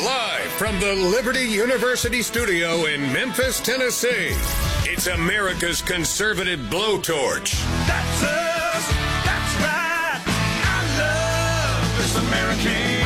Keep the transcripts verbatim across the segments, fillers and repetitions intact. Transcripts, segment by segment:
Live from the Liberty University studio in Memphis, Tennessee, it's America's conservative blowtorch. That's us. That's right. I love this American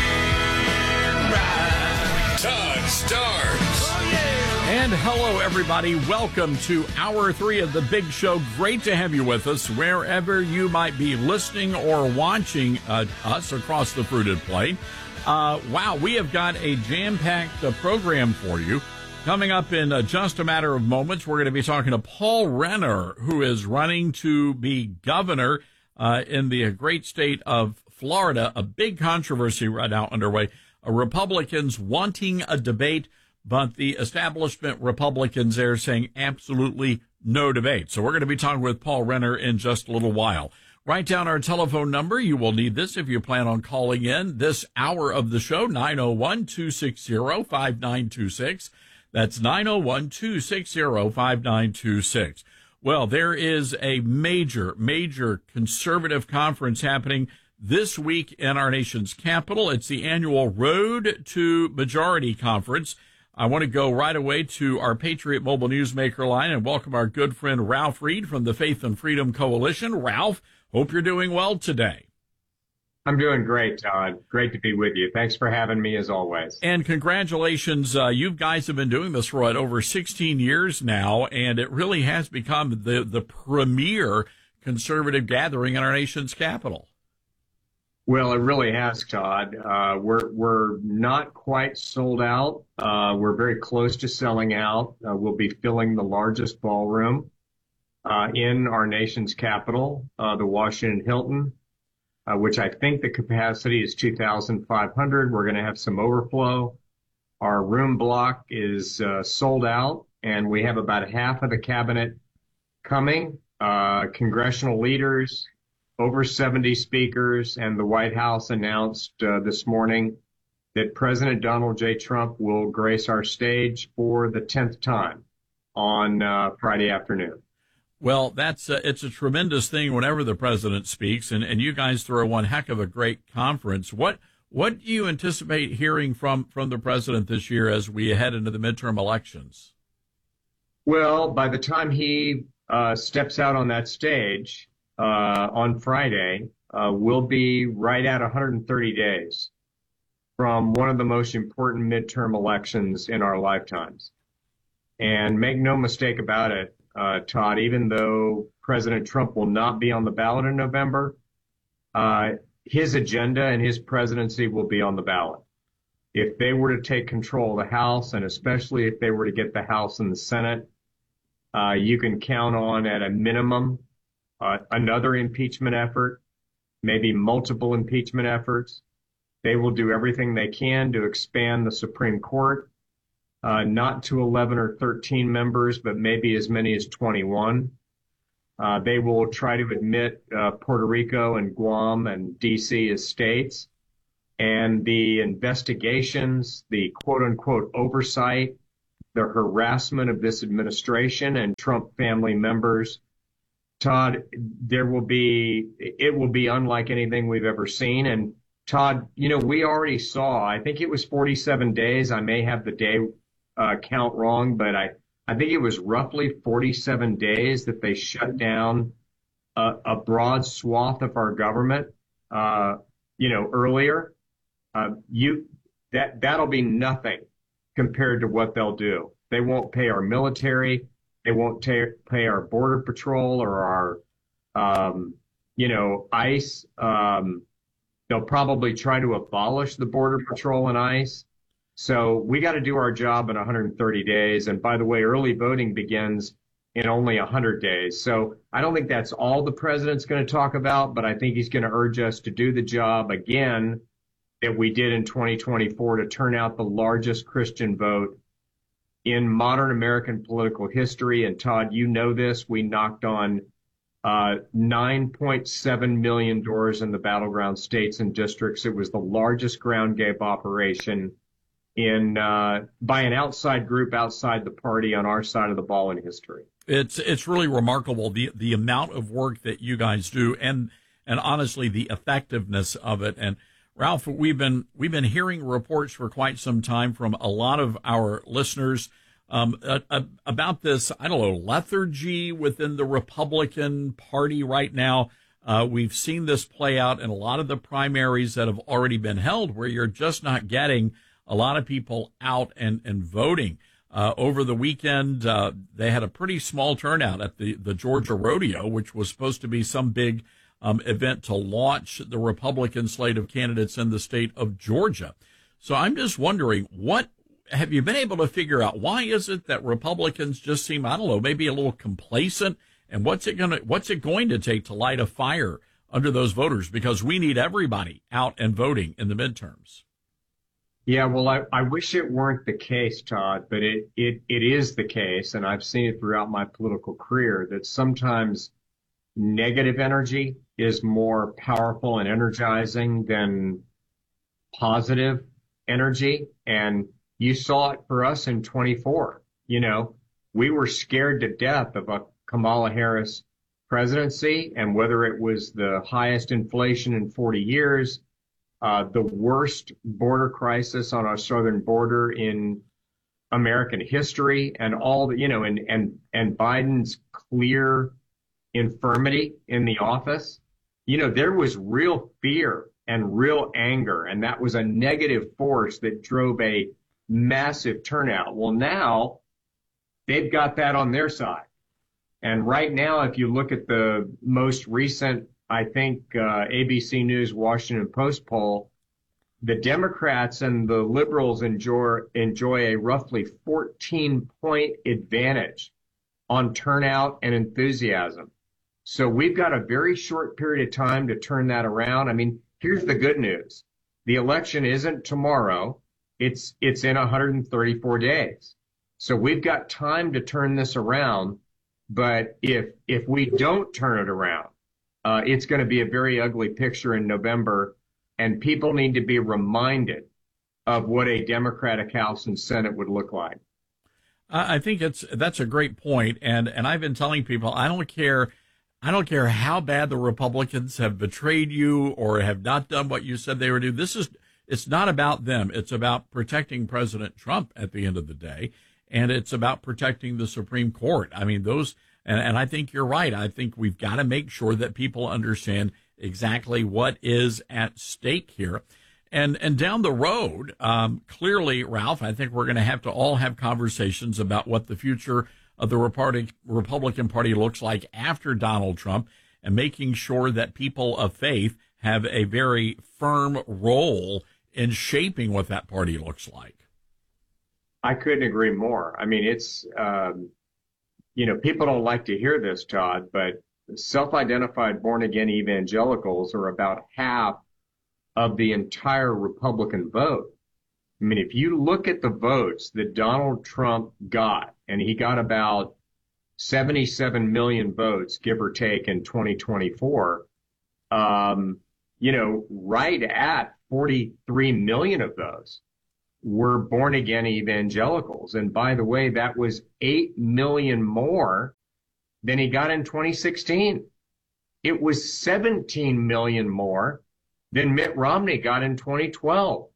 ride. Todd Starnes. Oh, yeah. And hello, everybody. Welcome to hour three of the Big Show. Great to have you with us wherever you might be listening or watching uh, us across the fruited plain. Uh, wow, we have got a jam-packed uh, program for you. Coming up in uh, just a matter of moments, we're going to be talking to Paul Renner, who is running to be governor uh, in the great state of Florida. A big controversy right now underway. Uh, Republicans wanting a debate, but the establishment Republicans there saying absolutely no debate. So we're going to be talking with Paul Renner in just a little while. Write down our telephone number. You will need this if you plan on calling in this hour of the show, nine oh one, two six zero, five nine two six. That's nine oh one, two six zero, five nine two six. Well, there is a major, major conservative conference happening this week in our nation's capital. It's the annual Road to Majority Conference. I want to go right away to our Patriot Mobile Newsmaker line and welcome our good friend Ralph Reed from the Faith and Freedom Coalition. Ralph, hope you're doing well today. I'm doing great, Todd. Great to be with you. Thanks for having me, as always. And congratulations. Uh, you guys have been doing this for what, over sixteen years now, and it really has become the, the premier conservative gathering in our nation's capital. Well, it really has, Todd. Uh, we're we're not quite sold out. Uh, we're very close to selling out. Uh, we'll be filling the largest ballroom uh, in our nation's capital, uh, the Washington Hilton, uh, which I think the capacity is two thousand five hundred. We're going to have some overflow. Our room block is uh, sold out, and we have about half of the cabinet coming. Uh, congressional leaders, over seventy speakers, and the White House announced uh, this morning that President Donald J. Trump will grace our stage for the tenth time on uh, Friday afternoon. Well, that's uh, it's a tremendous thing whenever the president speaks, and, and you guys throw one heck of a great conference. What what do you anticipate hearing from, from the president this year as we head into the midterm elections? Well, by the time he uh, steps out on that stage, Uh, on Friday, uh, we'll be right at one hundred thirty days from one of the most important midterm elections in our lifetimes. And make no mistake about it, uh, Todd, even though President Trump will not be on the ballot in November, uh, his agenda and his presidency will be on the ballot. If they were to take control of the House, and especially if they were to get the House and the Senate, uh, you can count on, at a minimum, Uh, another impeachment effort, maybe multiple impeachment efforts. They will do everything they can to expand the Supreme Court, uh, not to eleven or thirteen members, but maybe as many as twenty-one. Uh, they will try to admit uh, Puerto Rico and Guam and D C as states. And the investigations, the quote-unquote oversight, the harassment of this administration and Trump family members, Todd, there will be, it will be unlike anything we've ever seen. And Todd, you know, we already saw, I think it was forty-seven days. I may have the day uh, count wrong, but I, I think it was roughly forty-seven days that they shut down a, a broad swath of our government, uh, you know, earlier. Uh, you, that, that'll be nothing compared to what they'll do. They won't pay our military. They won't ta- pay our Border Patrol or our, um, you know, ICE. Um, they'll probably try to abolish the Border Patrol and ICE. So we got to do our job in one hundred thirty days. And by the way, early voting begins in only one hundred days. So I don't think that's all the president's going to talk about, but I think he's going to urge us to do the job again that we did in twenty twenty-four to turn out the largest Christian vote in modern American political history. And Todd, you know this, we knocked on uh, nine point seven million doors in the battleground states and districts. It was the largest ground game operation in uh, by an outside group outside the party on our side of the ball in history. It's it's really remarkable, the the amount of work that you guys do, and and honestly the effectiveness of it. And Ralph, we've been we've been hearing reports for quite some time from a lot of our listeners um, uh, uh, about this, I don't know, lethargy within the Republican Party right now. Uh, we've seen this play out in a lot of the primaries that have already been held, where you're just not getting a lot of people out and, and voting. Uh, over the weekend, uh, they had a pretty small turnout at the, the Georgia Rodeo, which was supposed to be some big um, event to launch the Republican slate of candidates in the state of Georgia. So I'm just wondering, what have you been able to figure out? Why is it that Republicans just seem, I don't know, maybe a little complacent? And what's it going to, what's it going to take to light a fire under those voters? Because we need everybody out and voting in the midterms. Yeah, well, I, I wish it weren't the case, Todd, but it, it, it is the case. And I've seen it throughout my political career that sometimes negative energy is more powerful and energizing than positive energy. And you saw it for us in twenty-four. You know, we were scared to death of a Kamala Harris presidency, and whether it was the highest inflation in forty years, uh, the worst border crisis on our southern border in American history, and all the, you know, and, and, and Biden's clear infirmity in the office, you know, there was real fear and real anger, and that was a negative force that drove a massive turnout. Well, now they've got that on their side. And right now, if you look at the most recent, I think, uh, A B C News Washington Post poll, the Democrats and the liberals enjoy, enjoy a roughly fourteen point advantage on turnout and enthusiasm. So we've got a very short period of time to turn that around. I mean, here's the good news. The election isn't tomorrow. It's, it's in one hundred thirty-four days. So we've got time to turn this around. But if, if we don't turn it around, uh, it's going to be a very ugly picture in November. And people need to be reminded of what a Democratic House and Senate would look like. I think it's, that's a great point. And, and I've been telling people, I don't care. I don't care how bad the Republicans have betrayed you or have not done what you said they would do. This is, it's not about them. It's about protecting President Trump at the end of the day. And it's about protecting the Supreme Court. I mean, those, and, and I think you're right. I think we've got to make sure that people understand exactly what is at stake here. And, and down the road, um, clearly, Ralph, I think we're going to have to all have conversations about what the future of the Republican Party looks like after Donald Trump, and making sure that people of faith have a very firm role in shaping what that party looks like. I couldn't agree more. I mean, it's, um, you know, people don't like to hear this, Todd, but self-identified born-again evangelicals are about half of the entire Republican vote. I mean, if you look at the votes that Donald Trump got, and he got about seventy-seven million votes, give or take, in twenty twenty-four, um, you know, right at forty-three million of those were born-again evangelicals. And by the way, that was eight million more than he got in twenty sixteen. It was seventeen million more than Mitt Romney got in twenty twelve.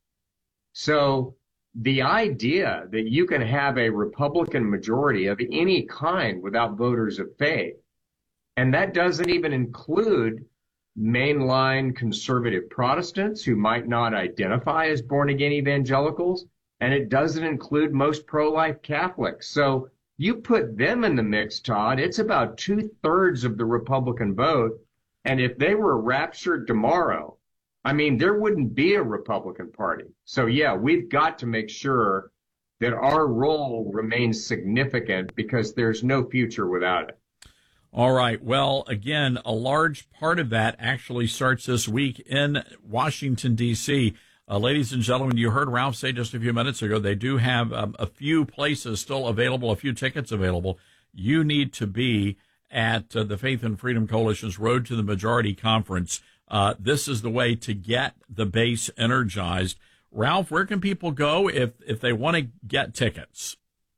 So the idea that you can have a Republican majority of any kind without voters of faith, and that doesn't even include mainline conservative Protestants who might not identify as born-again evangelicals, and it doesn't include most pro-life Catholics. So you put them in the mix, Todd, it's about two-thirds of the Republican vote, and if they were raptured tomorrow, I mean, there wouldn't be a Republican Party. So, yeah, we've got to make sure that our role remains significant, because there's no future without it. All right. Well, again, a large part of that actually starts this week in Washington, D C. Uh, ladies and gentlemen, you heard Ralph say just a few minutes ago, they do have um, a few places still available, a few tickets available. You need to be at uh, the Faith and Freedom Coalition's Road to the Majority Conference. Uh, this is the way to get the base energized. Ralph, where can people go if, if they want to get tickets?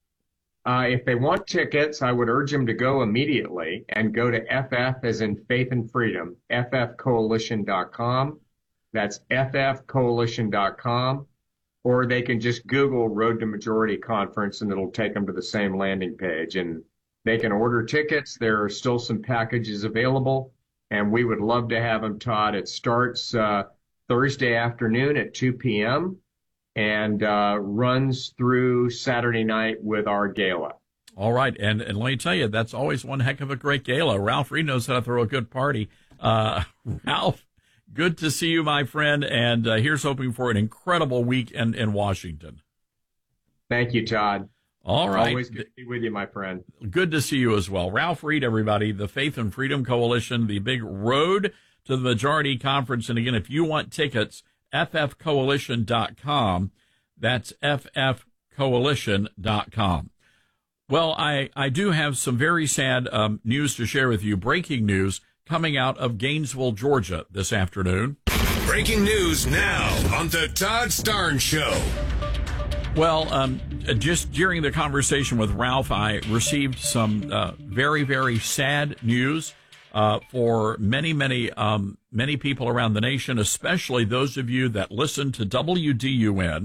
Uh, if they want tickets, I would urge them to go immediately and go to F F as in Faith and Freedom, F F coalition dot com. That's F F coalition dot com. Or they can just Google Road to Majority Conference, and it'll take them to the same landing page. And they can order tickets. There are still some packages available, and we would love to have them, Todd. It starts uh, Thursday afternoon at two p.m. and uh, runs through Saturday night with our gala. All right. And, and let me tell you, that's always one heck of a great gala. Ralph Reed knows how to throw a good party. Uh, Ralph, good to see you, my friend. And uh, here's hoping for an incredible week in, in Washington. Thank you, Todd. All right. Always good to be with you, my friend. Good to see you as well. Ralph Reed, everybody, the Faith and Freedom Coalition, the big Road to the Majority Conference. And again, if you want tickets, F F coalition dot com. That's F F coalition dot com. Well, I, I do have some very sad um, news to share with you. Breaking news coming out of Gainesville, Georgia this afternoon. Breaking news now on the Todd Starnes Show. Well, um, just during the conversation with Ralph, I received some uh, very, very sad news uh, for many, many, um, many people around the nation, especially those of you that listen to W D U N,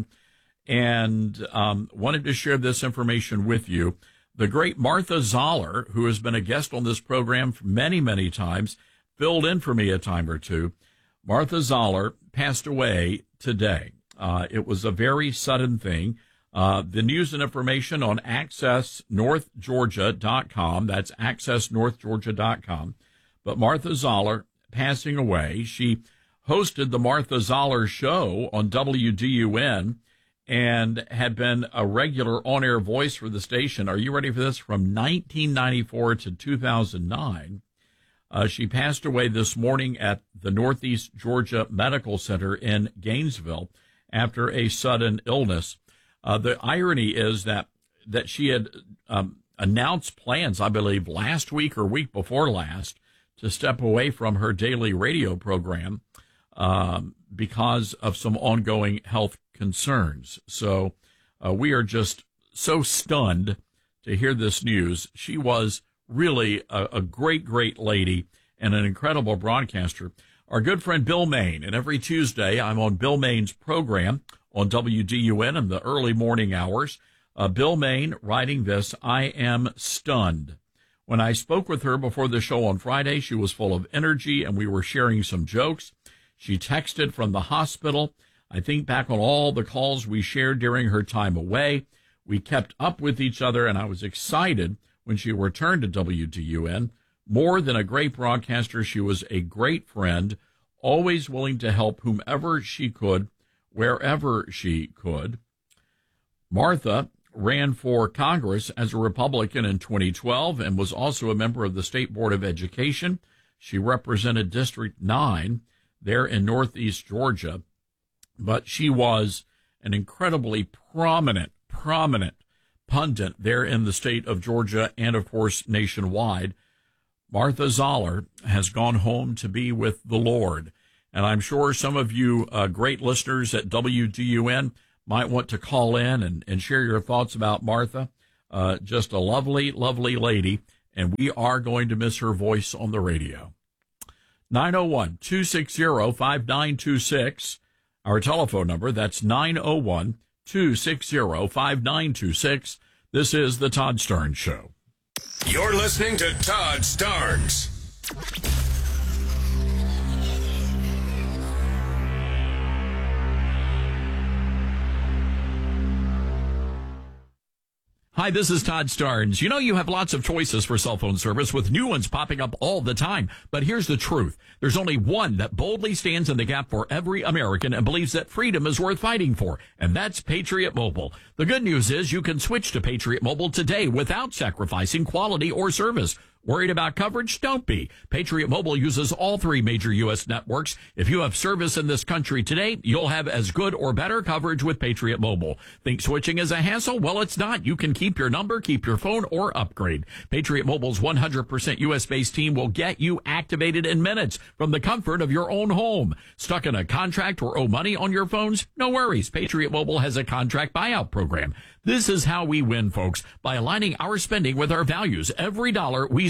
and um, wanted to share this information with you. The great Martha Zoller, who has been a guest on this program for many, many times, filled in for me a time or two. Martha Zoller passed away today. Uh, it was a very sudden thing. Uh, the news and information on access north georgia dot com. That's access north georgia dot com. But Martha Zoller passing away. She hosted the Martha Zoller Show on W D U N and had been a regular on-air voice for the station. Are you ready for this? From nineteen ninety-four to two thousand nine. Uh, she passed away this morning at the Northeast Georgia Medical Center in Gainesville after a sudden illness. Uh, the irony is that that she had um, announced plans, I believe, last week or week before last, to step away from her daily radio program um, because of some ongoing health concerns. So uh, we are just so stunned to hear this news. She was really a, a great, great lady and an incredible broadcaster. Our good friend Bill Main, and every Tuesday I'm on Bill Main's program on W D U N in the early morning hours. Uh, Bill Main writing this, I am stunned. When I spoke with her before the show on Friday, she was full of energy and we were sharing some jokes. She texted from the hospital. I think back on all the calls we shared during her time away. We kept up with each other, and I was excited when she returned to W D U N. More than a great broadcaster, she was a great friend, always willing to help whomever she could, wherever she could. Martha ran for Congress as a Republican in twenty twelve and was also a member of the State Board of Education. She represented District nine there in Northeast Georgia. But she was an incredibly prominent, prominent pundit there in the state of Georgia and, of course, nationwide. Martha Zoller has gone home to be with the Lord. And I'm sure some of you uh, great listeners at W D U N might want to call in and, and share your thoughts about Martha. Uh, just a lovely, lovely lady, and we are going to miss her voice on the radio. nine oh one, two six zero, five nine two six. Our telephone number, that's nine oh one, two six zero, five nine two six. This is the Todd Starnes Show. You're listening to Todd Starnes. Hi, this is Todd Starnes. You know, you have lots of choices for cell phone service with new ones popping up all the time. But here's the truth. There's only one that boldly stands in the gap for every American and believes that freedom is worth fighting for, and that's Patriot Mobile. The good news is you can switch to Patriot Mobile today without sacrificing quality or service. Worried about coverage? Don't be. Patriot Mobile uses all three major U S networks. If you have service in this country today, you'll have as good or better coverage with Patriot Mobile. Think switching is a hassle? Well, it's not. You can keep your number, keep your phone, or upgrade. Patriot Mobile's one hundred percent U S-based team will get you activated in minutes from the comfort of your own home. Stuck in a contract or owe money on your phones? No worries. Patriot Mobile has a contract buyout program. This is how we win, folks, by aligning our spending with our values. Every dollar we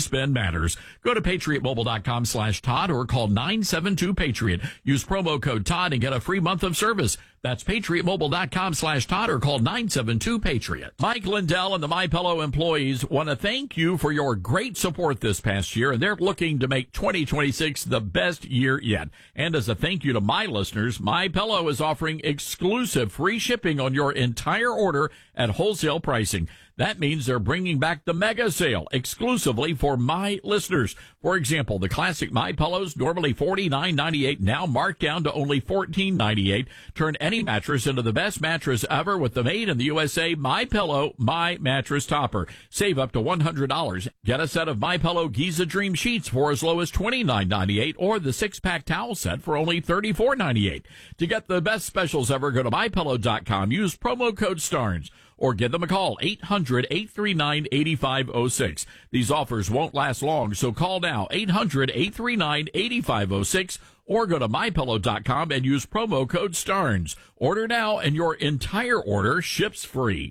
spend matters. Go to patriotmobile.com slash Todd or call nine seven two Patriot. Use promo code Todd and get a free month of service. That's patriotmobile.com slash Todd or call nine seven two Patriot. Mike Lindell and the MyPillow employees want to thank you for your great support this past year, and they're looking to make twenty twenty-six the best year yet. And as a thank you to my listeners, MyPillow is offering exclusive free shipping on your entire order at wholesale pricing. That means they're bringing back the mega sale exclusively for my listeners. For example, the classic My Pillows, normally forty-nine ninety-eight, now marked down to only fourteen ninety-eight. Turn any mattress into the best mattress ever with the made in the U S A My Pillow My Mattress Topper. Save up to one hundred dollars. Get a set of My Pillow Giza Dream sheets for as low as twenty-nine ninety-eight, or the six-pack towel set for only thirty-four ninety-eight. To get the best specials ever, go to my pillow dot com. Use promo code STARNS. Or give them a call, eight hundred, eight three nine, eight five zero six. These offers won't last long, so call now, eight hundred, eight three nine, eight five zero six, or go to my pillow dot com and use promo code STARNS. Order now, and your entire order ships free.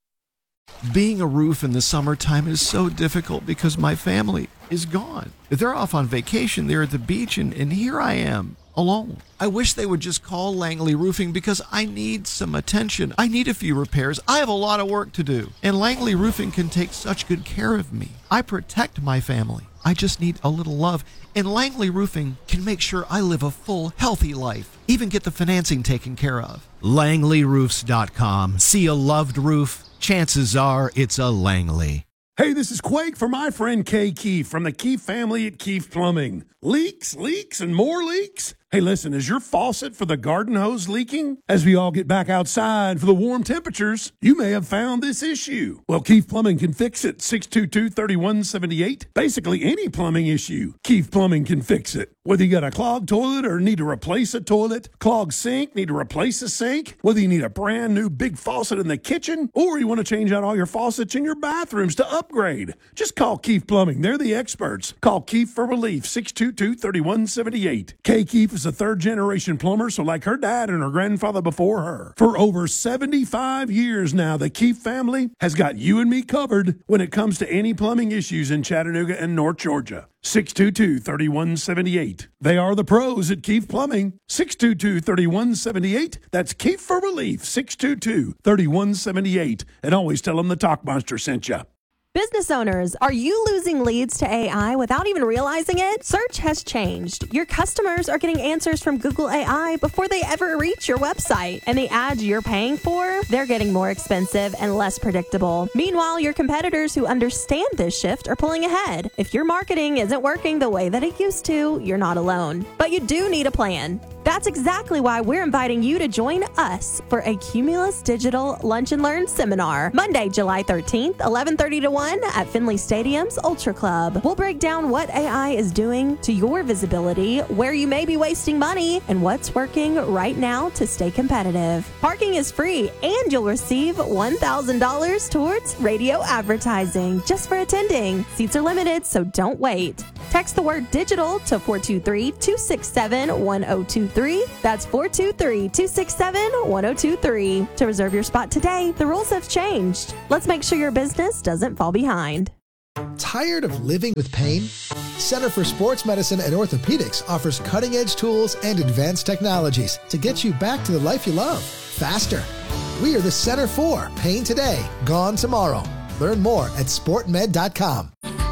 Being a roof in the summertime is so difficult because my family is gone. They're off on vacation, they're at the beach, and, and here I am, alone. I wish they would just call Langley Roofing because I need some attention. I need a few repairs. I have a lot of work to do. And Langley Roofing can take such good care of me. I protect my family. I just need a little love. And Langley Roofing can make sure I live a full, healthy life. Even get the financing taken care of. Langley Roofs dot com. See a loved roof? Chances are it's a Langley. Hey, this is Quake for my friend Kay Keefe from the Keefe family at Keefe Plumbing. Leaks, leaks, and more leaks? Hey, listen, is your faucet for the garden hose leaking? As we all get back outside for the warm temperatures, you may have found this issue. Well, Keefe Plumbing can fix it. six two two, three one seven eight. Basically, any plumbing issue, Keefe Plumbing can fix it. Whether you got a clogged toilet or need to replace a toilet, clogged sink, need to replace a sink, whether you need a brand new big faucet in the kitchen, or you want to change out all your faucets in your bathrooms to upgrade, just call Keefe Plumbing. They're the experts. Call Keefe for relief, six two two, three one seven eight. Kay Keefe is a third-generation plumber, so like her dad and her grandfather before her. For over seventy-five years now, the Keefe family has got you and me covered when it comes to any plumbing issues in Chattanooga and North Georgia. six two two, three one seven eight. They are the pros at Keefe Plumbing. six two two, three one seven eight. That's Keefe for relief, six two two, three one seven eight. And always tell them the Talk Monster sent you. Business owners, are you losing leads to A I without even realizing it? Search has changed. Your customers are getting answers from Google A I before they ever reach your website. And the ads you're paying for, they're getting more expensive and less predictable. Meanwhile, your competitors who understand this shift are pulling ahead. If your marketing isn't working the way that it used to, you're not alone. But you do need a plan. That's exactly why we're inviting you to join us for a Cumulus Digital Lunch and Learn seminar, Monday, July thirteenth, eleven thirty to one at Finley Stadium's Ultra Club. We'll break down what A I is doing to your visibility, where you may be wasting money, and what's working right now to stay competitive. Parking is free, and you'll receive one thousand dollars towards radio advertising just for attending. Seats are limited, so don't wait. Text the word digital to four two three, two six seven, one zero two three. That's four two three, two six seven, one zero two three. To reserve your spot today, the rules have changed. Let's make sure your business doesn't fall behind. Tired of living with pain? Center for Sports Medicine and Orthopedics offers cutting-edge tools and advanced technologies to get you back to the life you love, faster. We are the Center for Pain Today, Gone Tomorrow. Learn more at sport med dot com.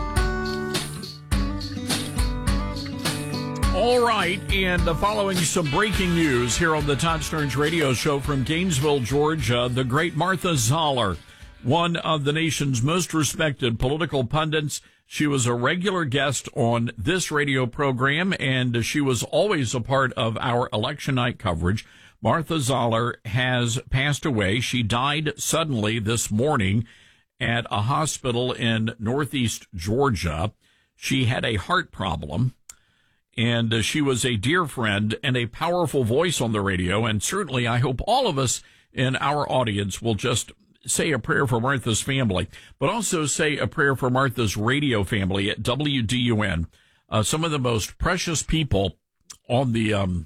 All right, and uh, following some breaking news here on the Todd Stearns Radio Show from Gainesville, Georgia, the great Martha Zoller, one of the nation's most respected political pundits. She was a regular guest on this radio program, and she was always a part of our election night coverage. Martha Zoller has passed away. She died suddenly this morning at a hospital in northeast Georgia. She had a heart problem. And uh, she was a dear friend and a powerful voice on the radio. And certainly I hope all of us in our audience will just say a prayer for Martha's family, but also say a prayer for Martha's radio family at W D U N. Uh, some of the most precious people on the, um,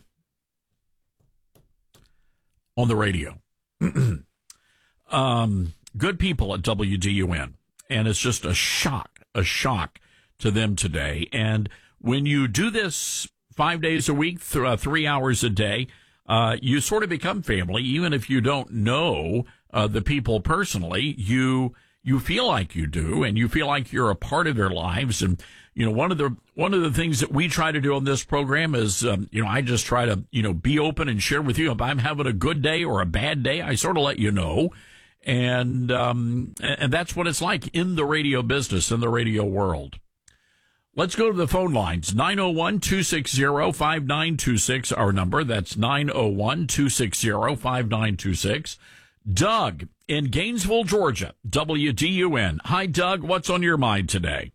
on the radio. um, good people at W D U N. And it's just a shock, a shock to them today. And when you do this five days a week, th- uh, three hours a day, uh, you sort of become family. Even if you don't know uh, the people personally, you you feel like you do, and you feel like you're a part of their lives. And you know, one of the one of the things that we try to do on this program is, um, you know, I just try to you know be open and share with you. If I'm having a good day or a bad day, I sort of let you know. And um, and that's what it's like in the radio business, in the radio world. Let's go to the phone lines. nine oh one, two six zero, five nine two six, our number. That's nine oh one, two six zero, five nine two six. Doug in Gainesville, Georgia, W D U N. Hi, Doug. What's on your mind today?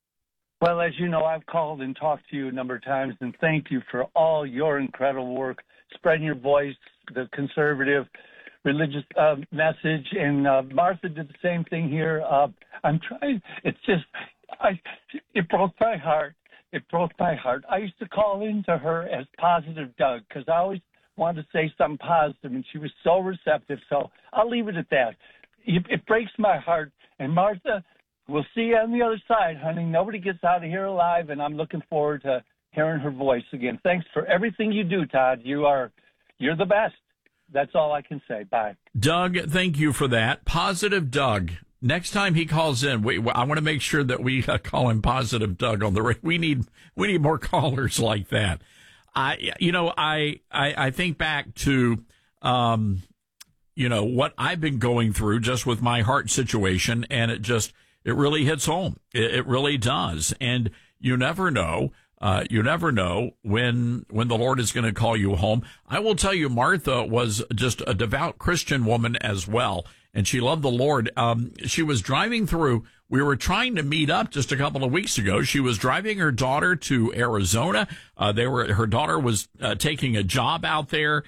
Well, as you know, I've called and talked to you a number of times, and thank you for all your incredible work, spreading your voice, the conservative religious uh, message. And uh, Martha did the same thing here. Uh, I'm trying. It's just, I. It broke my heart. It broke my heart. I used to call into her as Positive Doug because I always wanted to say something positive, and she was so receptive. So I'll leave it at that. It, it breaks my heart. And Martha, we'll see you on the other side, honey. Nobody gets out of here alive, and I'm looking forward to hearing her voice again. Thanks for everything you do, Todd. You are, you're the best. That's all I can say. Bye. Doug, thank you for that. Positive Doug. Next time he calls in, we, I want to make sure that we uh, call him Positive Doug on the radio. We need, we need more callers like that. I, you know, I, I, I think back to, um, you know, what I've been going through just with my heart situation, and it just, it really hits home. It, it really does. And you never know. Uh, you never know when, when the Lord is going to call you home. I will tell you, Martha was just a devout Christian woman as well, and she loved the Lord. Um, she was driving through, we were trying to meet up just a couple of weeks ago. She was driving her daughter to Arizona. Uh, they were, her daughter was uh, taking a job out there,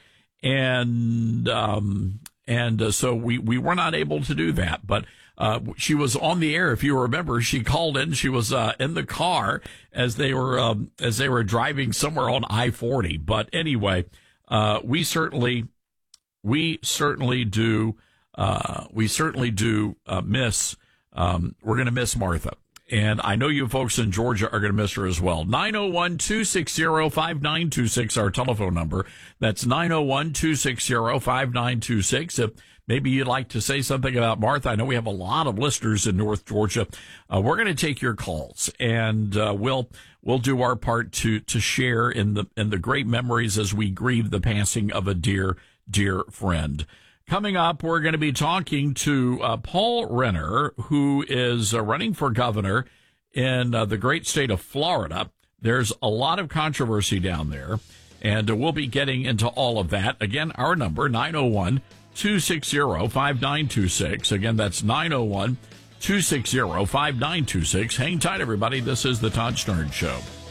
and, um, and uh, so we, we were not able to do that, but Uh, she was on the air. If you remember, she called in. She was uh, in the car as they were um, as they were driving somewhere on I forty. But anyway, uh, we certainly we certainly do uh, we certainly do uh, miss. Um, we're going to miss Martha, and I know you folks in Georgia are going to miss her as well. nine oh one, two six zero, five nine two six, our telephone number. That's nine oh one, two six zero, five nine two six. If maybe you'd like to say something about Martha. I know we have a lot of listeners in North Georgia. Uh, we're going to take your calls, and uh, we'll we'll do our part to to share in the in the great memories as we grieve the passing of a dear dear friend. Coming up, we're going to be talking to uh, Paul Renner, who is uh, running for governor in uh, the great state of Florida. There's a lot of controversy down there, and uh, we'll be getting into all of that. Again, our number, nine oh one, two six zero, five nine two six. Again, that's nine oh one, two six zero, five nine two six. Hang tight, everybody. This is the Todd Stern Show.